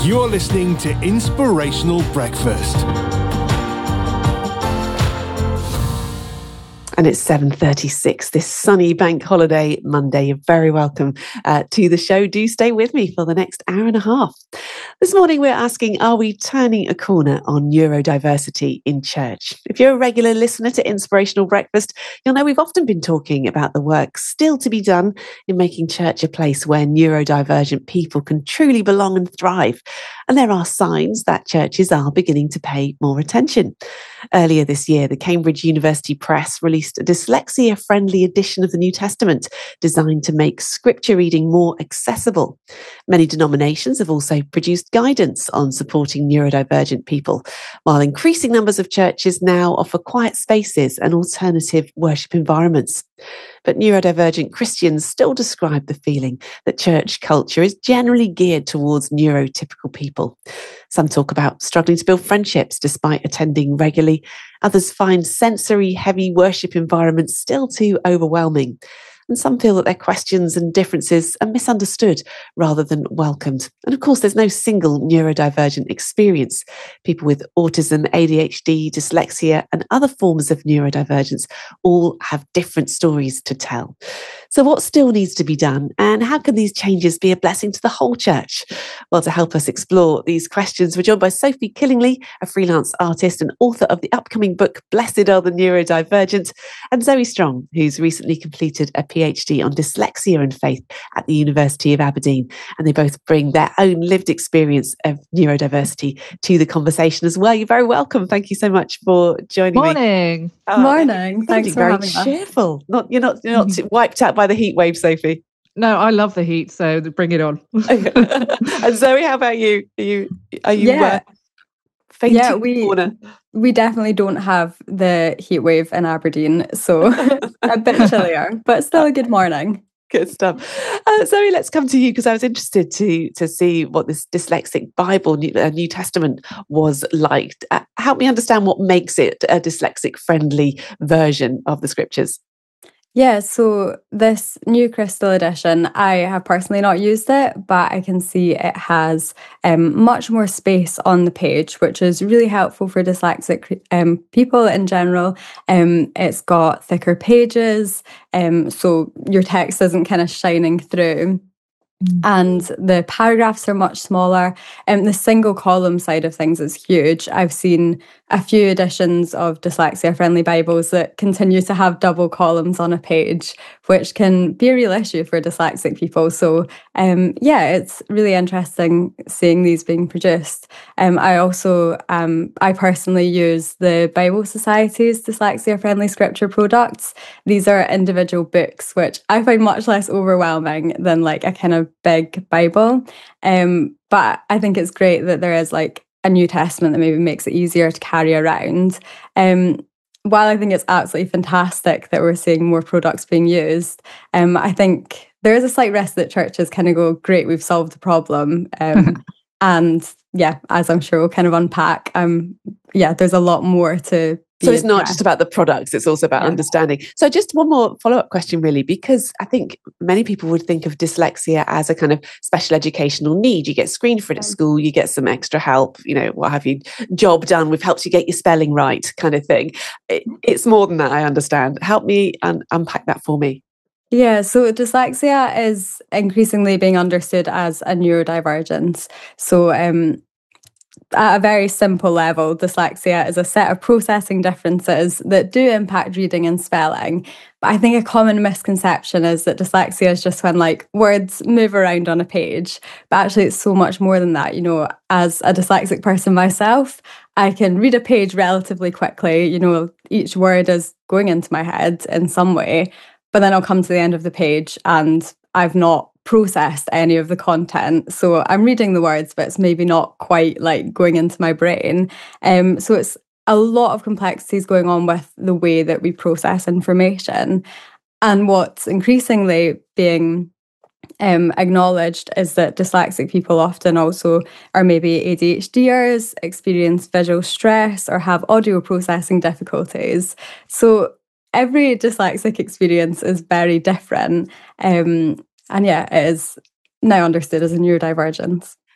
You're listening to Inspirational Breakfast. And it's 7:36 this sunny bank holiday Monday. You're very welcome to the show. Do stay with me for the next hour and a half. This morning we're asking, are we turning a corner on neurodiversity in church? If you're a regular listener to Inspirational Breakfast, you'll know we've often been talking about the work still to be done in making church a place where neurodivergent people can truly belong and thrive. And there are signs that churches are beginning to pay more attention. Earlier this year, the Cambridge University Press released a dyslexia-friendly edition of the New Testament designed to make scripture reading more accessible. Many denominations have also produced guidance on supporting neurodivergent people, while increasing numbers of churches now offer quiet spaces and alternative worship environments. But neurodivergent Christians still describe the feeling that church culture is generally geared towards neurotypical people. Some talk about struggling to build friendships despite attending regularly. Others find sensory-heavy worship environments still too overwhelming. And some feel that their questions and differences are misunderstood rather than welcomed. And of course, there's no single neurodivergent experience. People with autism, ADHD, dyslexia, and other forms of neurodivergence all have different stories to tell. So what still needs to be done, and how can these changes be a blessing to the whole church? Well, to help us explore these questions, we're joined by Sophie Killingley, a freelance artist and author of the upcoming book, Blessed Are the Neurodivergent, and Zoe Strong, who's recently completed a PhD on dyslexia and faith at the University of Aberdeen. And they both bring their own lived experience of neurodiversity to the conversation as well. You're very welcome. Thank you so much for joining me. Morning. Morning. Thanks for having us. Cheerful. You're not wiped out by the heat wave, Sophie. No, I love the heat, so bring it on. And Zoe, how about you? Are you fainting corner? We definitely don't have the heat wave in Aberdeen, so a bit chillier, but still a good morning. Good stuff. Zoe, let's come to you because I was interested to see what this dyslexic Bible, New Testament, was like. Help me understand what makes it a dyslexic-friendly version of the scriptures. Yeah, so this new Crystal edition, I have personally not used it, but I can see it has much more space on the page, which is really helpful for dyslexic people in general. It's got thicker pages, so your text isn't kind of shining through. And the paragraphs are much smaller. The single column side of things is huge. I've seen a few editions of dyslexia-friendly Bibles that continue to have double columns on a page, which can be a real issue for dyslexic people. So, it's really interesting seeing these being produced. I personally use the Bible Society's dyslexia-friendly scripture products. These are individual books, which I find much less overwhelming than like a kind of big Bible. But I think it's great that there is like a New Testament that maybe makes it easier to carry around. While I think it's absolutely fantastic that we're seeing more products being used, I think there is a slight risk that churches kind of go, great, we've solved the problem. And yeah, as I'm sure we'll kind of unpack, there's a lot more to. So it's not just about the products, it's also about understanding. So just one more follow-up question, really, because I think many people would think of dyslexia as a kind of special educational need. You get screened for it at school, you get some extra help, what have you, job done, we've helped you get your spelling right kind of thing. It's more than that, I understand. Help me unpack that for me. Yeah, so dyslexia is increasingly being understood as a neurodivergence. So at a very simple level, dyslexia is a set of processing differences that do impact reading and spelling. But I think a common misconception is that dyslexia is just when like words move around on a page. But actually it's so much more than that. As a dyslexic person myself, I can read a page relatively quickly. Each word is going into my head in some way. But then I'll come to the end of the page and I've not processed any of the content. So I'm reading the words, but it's maybe not quite like going into my brain. So it's a lot of complexities going on with the way that we process information. And what's increasingly being acknowledged is that dyslexic people often also are maybe ADHDers, experience visual stress, or have audio processing difficulties. So every dyslexic experience is very different. It is now understood as a neurodivergence.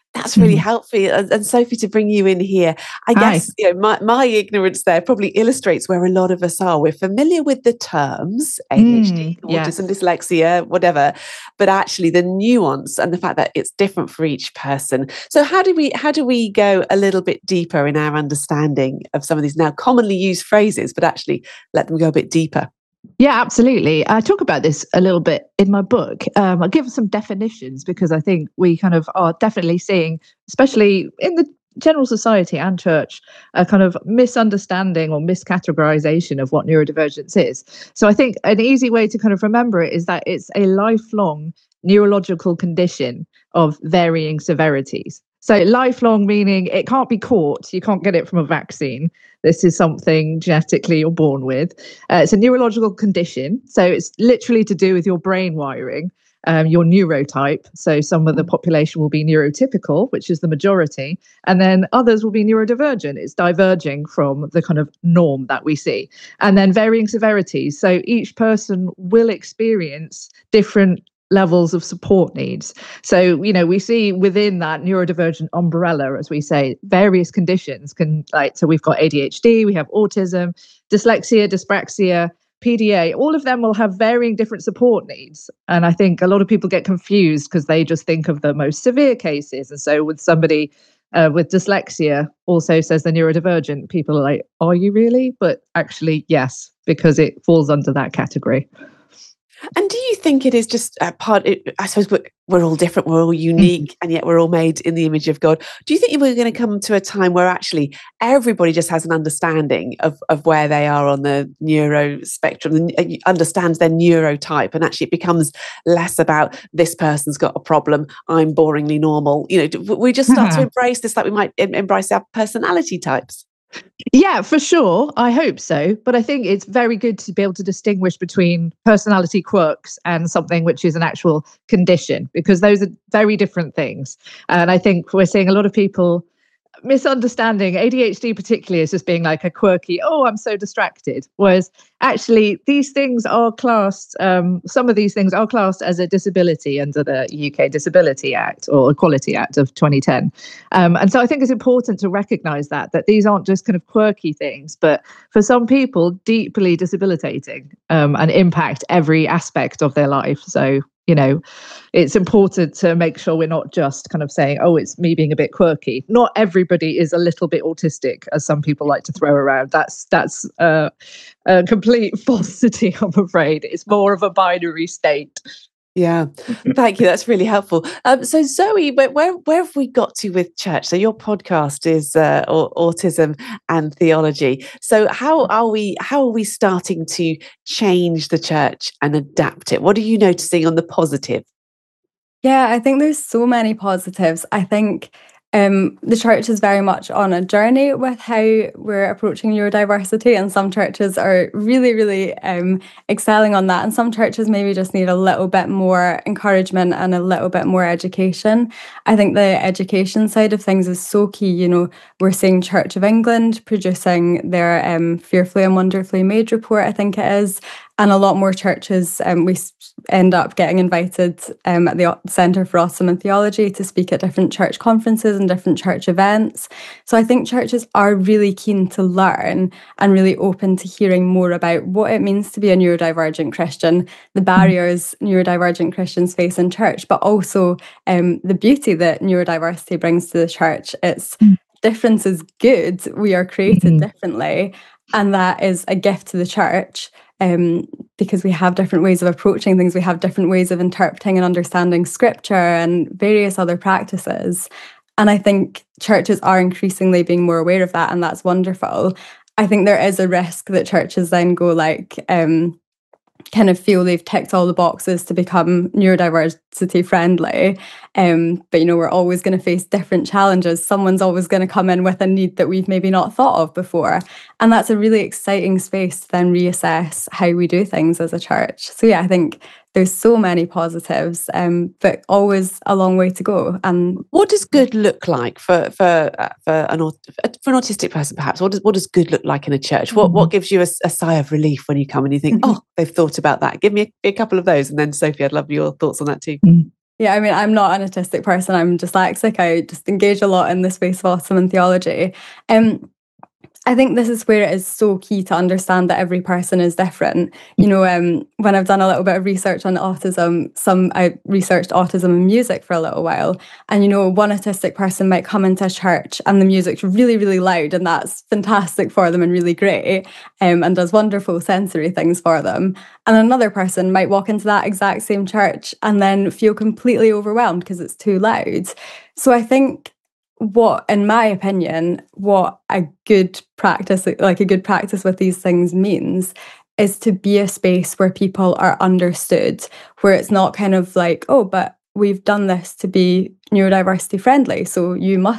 That's really helpful. And Sophie, to bring you in here, I guess my ignorance there probably illustrates where a lot of us are. We're familiar with the terms ADHD, autism, dyslexia, whatever, but actually the nuance and the fact that it's different for each person. So how do we go a little bit deeper in our understanding of some of these now commonly used phrases, but actually let them go a bit deeper? Yeah, absolutely. I talk about this a little bit in my book. I'll give some definitions because I think we kind of are definitely seeing, especially in the general society and church, a kind of misunderstanding or miscategorization of what neurodivergence is. So I think an easy way to kind of remember it is that it's a lifelong neurological condition of varying severities. So lifelong meaning it can't be caught. You can't get it from a vaccine. This is something genetically you're born with. It's a neurological condition. So it's literally to do with your brain wiring, your neurotype. So some of the population will be neurotypical, which is the majority, and then others will be neurodivergent. It's diverging from the kind of norm that we see. And then varying severities. So each person will experience different levels of support needs. So, we see within that neurodivergent umbrella, as we say, various conditions so we've got ADHD, we have autism, dyslexia, dyspraxia, PDA, all of them will have varying different support needs. And I think a lot of people get confused because they just think of the most severe cases. And so with somebody with dyslexia also says they're neurodivergent, people are like, are you really? But actually, yes, because it falls under that category. And do you think it is just a part? I suppose we're all different, we're all unique, and yet we're all made in the image of God. Do you think we're going to come to a time where actually everybody just has an understanding of where they are on the neuro spectrum, and understands their neurotype, and actually it becomes less about this person's got a problem, I'm boringly normal? We just start to embrace this like we might embrace our personality types. Yeah, for sure. I hope so. But I think it's very good to be able to distinguish between personality quirks and something which is an actual condition, because those are very different things. And I think we're seeing a lot of people misunderstanding ADHD particularly as just being like a quirky, I'm so distracted. Whereas actually these things are classed, some of these things are classed as a disability under the UK Disability Act or Equality Act of 2010. And so I think it's important to recognise that these aren't just kind of quirky things, but for some people deeply debilitating and impact every aspect of their life. So it's important to make sure we're not just kind of saying, it's me being a bit quirky. Not everybody is a little bit autistic, as some people like to throw around. That's a complete falsity, I'm afraid. It's more of a binary state. Yeah, thank you. That's really helpful. So Zoe, where have we got to with church? So your podcast is Autism and Theology. So how are we starting to change the church and adapt it? What are you noticing on the positive? Yeah, I think there's so many positives. I think the church is very much on a journey with how we're approaching neurodiversity, and some churches are really, really excelling on that, and some churches maybe just need a little bit more encouragement and a little bit more education. I think the education side of things is so key. We're seeing Church of England producing their Fearfully and Wonderfully Made report, I think it is. And a lot more churches, we end up getting invited at the Centre for Autism and Theology to speak at different church conferences and different church events. So I think churches are really keen to learn and really open to hearing more about what it means to be a neurodivergent Christian, the barriers neurodivergent Christians face in church, but also the beauty that neurodiversity brings to the church. It's difference is good. We are created differently, and that is a gift to the church. Because we have different ways of approaching things, we have different ways of interpreting and understanding scripture and various other practices. And I think churches are increasingly being more aware of that, and that's wonderful. I think there is a risk that churches then go kind of feel they've ticked all the boxes to become neurodiversity friendly. But we're always going to face different challenges. Someone's always going to come in with a need that we've maybe not thought of before. And that's a really exciting space to then reassess how we do things as a church. So yeah, I think there's so many positives, but always a long way to go. And what does good look like for an autistic person, perhaps? What does good look like in a church? What gives you a sigh of relief when you come and you think, they've thought about that? Give me a couple of those. And then Sophie, I'd love your thoughts on that too. Yeah, I mean, I'm not an autistic person. I'm dyslexic. I just engage a lot in the space of autism and theology. I think this is where it is so key to understand that every person is different. When I've done a little bit of research on autism, I researched autism and music for a little while. And, one autistic person might come into a church and the music's really, really loud, and that's fantastic for them and really great, and does wonderful sensory things for them. And another person might walk into that exact same church and then feel completely overwhelmed because it's too loud. So I think in my opinion, what a good practice with these things means is to be a space where people are understood, where it's not kind of like, oh, but we've done this to be neurodiversity friendly, so you must